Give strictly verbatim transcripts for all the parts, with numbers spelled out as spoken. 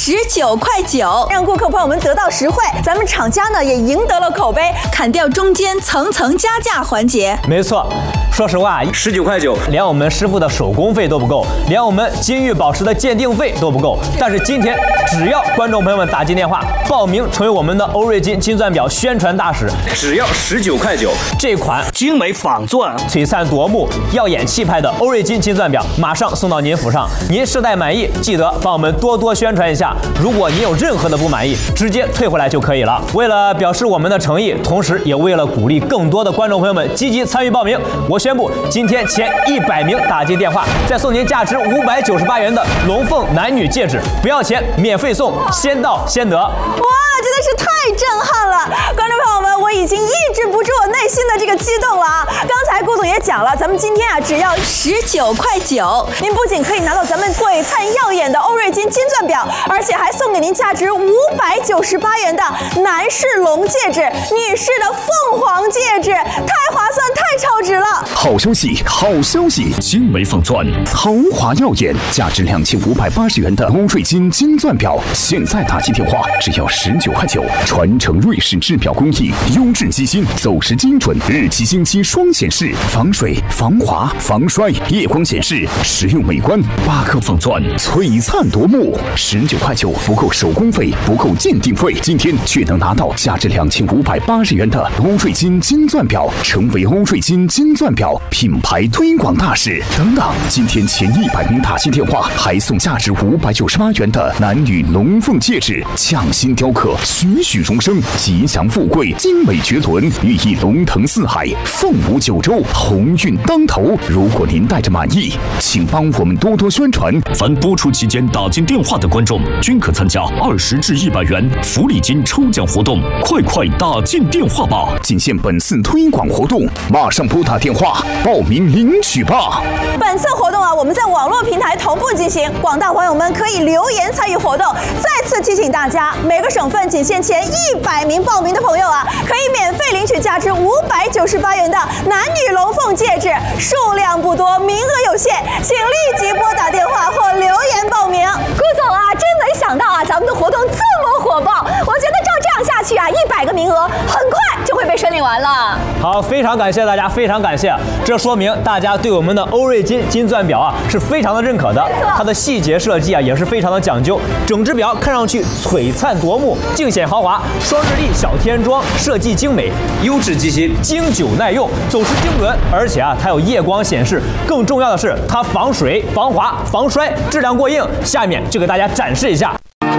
十九块九，让顾客朋友们得到实惠。咱们厂家呢也赢得了口碑，砍掉中间层层加价环节。 没错，说实话，十九块九连我们师傅的手工费都不够，连我们金玉宝石的鉴定费都不够。但是今天只要观众朋友们打进电话报名成为我们的欧瑞金金钻表宣传大使，只要十九块九，这款精美仿钻、 璀璨夺目、耀眼气派的欧瑞金金钻表马上送到您府上。您试戴满意，记得帮我们多多宣传一下。如果您有任何的不满意，直接退回来就可以了。为了表示我们的诚意，同时也为了鼓励更多的观众朋友们积极参与报名，我宣布今天前一百名打进电话，再送您价值五百九十八元的龙凤男女戒指，不要钱，免费送，先到先得。哇， 真的是太震撼了！观众朋友们，我已经抑制不住我内心的这个激动了啊！刚才顾总也讲了，咱们今天啊只要十九块九，您不仅可以拿到咱们璀璨耀眼的欧瑞金金钻表，而且还送给您价值五百九十八元的男士龙戒指、女士的凤凰戒指，太划算，太超值了！ 好消息，好消息！精美仿钻，豪华耀眼，价值两千五百八十元的欧瑞金金钻表，现在打进电话只要十九块九，传承瑞士制表工艺，优质机芯，走时精准，日期星期双显示，防水、防滑、防摔，夜光显示，实用美观。八颗仿钻，璀璨夺目，十九块九不够手工费，不够鉴定费，今天却能拿到价值两千五百八十元的欧瑞金金钻表，成为欧瑞金金钻表品牌推广大使。等等，今天前一百名打进电话，还送价值五百九十八元的男女龙凤戒指，匠心雕刻，栩栩荣生，吉祥富贵，精美绝伦，寓意龙腾四海，凤舞九州，鸿运当头。如果您带着满意，请帮我们多多宣传。 凡播出期间打进电话的观众，均可参加二十至一百元福利金抽奖活动，快快打进电话吧！ 仅限本次推广活动，马上拨打电话报名领取吧！ 本次活动啊，我们在网络平台同步进行，广大网友们可以留言参与活动。再次提醒大家，每个省份仅限前一百名报名的朋友啊，可以免费领取价值五百九十八元的男女龙凤戒指，数量不多，名额有限，请立即拨打电话或留言报名。顾总啊，真没想到啊，咱们的活动这么火爆，我觉得照这样下去啊，一百个名额很快就会被申领完了。 好，非常感谢大家，非常感谢，这说明大家对我们的欧瑞金金钻表啊是非常的认可的，它的细节设计啊也是非常的讲究，整只表看上去璀璨夺目，尽显豪华，双日历小天装，设计精美，优质机芯，经久耐用，走时精准，而且啊它有夜光显示，更重要的是它防水、防滑、防摔，质量过硬。下面就给大家展示一下。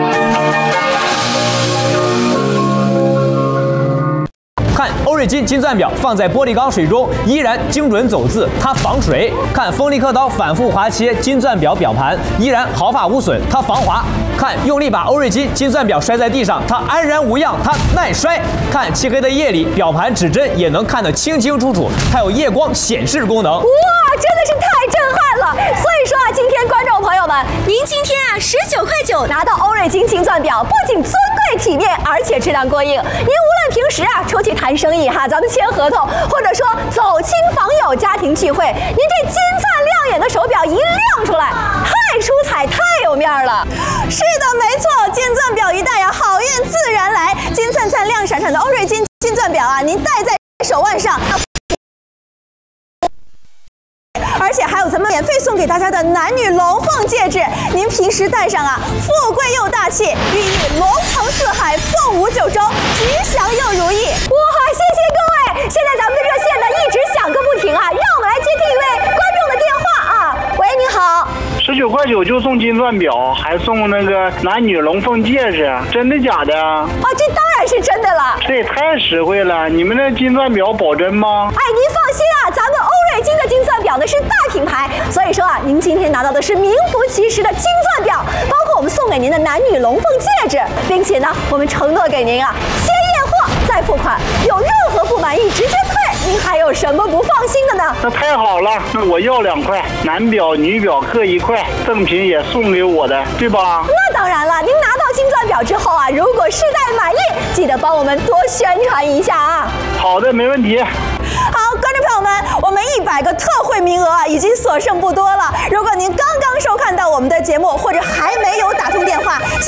看欧瑞金金钻表放在玻璃钢水中，依然精准走字，它防水。看锋利刻刀反复划切金钻表表盘，依然毫发无损，它防滑。看用力把欧瑞金金钻表摔在地上，它安然无恙，它耐摔。看漆黑的夜里，表盘指针也能看得清清楚楚，它有夜光显示功能。 哇，真的是太震撼了！所以说啊，今天观众朋友们，您今天啊十九块九拿到欧瑞金金钻表，不仅尊贵体面，而且质量过硬。您无论平时啊出去谈生意哈，咱们签合同，或者说走亲访友、家庭聚会，您这金灿亮眼的手表一亮出来，太出彩，太有面了。是的，没错，金钻表一戴呀，好运自然来。金灿灿、亮闪闪的欧瑞金金钻表啊，您戴在手腕上。而且还有咱们免费送给大家的男女龙凤戒指，您平时戴上啊，富贵又大气，寓意龙腾四海，凤舞九州，吉祥又如意。哇，谢谢各位！现在咱们的热线呢一直响个不停啊，让我们来接听一位观众的电话啊。喂，你好。 十九块九就送金钻表，还送那个男女龙凤戒指，真的假的？ 啊，这当然是真的了。 这也太实惠了！你们的金钻表保真吗？ 哎，您放心啊，咱们欧瑞金的金钻表呢是大品牌，所以说啊，您今天拿到的是名副其实的金钻表，包括我们送给您的男女龙凤戒指，并且呢，我们承诺给您啊，先验货再付款，有任何不满意直接退，您还有什么不放心的呢？ 那太好了，那我要两块，男表女表各一块，赠品也送给我的，对吧？ 那当然了，您拿到金钻表之后啊，如果试戴满意，记得帮我们多宣传一下啊。 好的，没问题。 好，观众朋友们，我们一百个特惠名额啊，已经所剩不多了。如果您刚刚收看到我们的节目，或者还没有打通电话，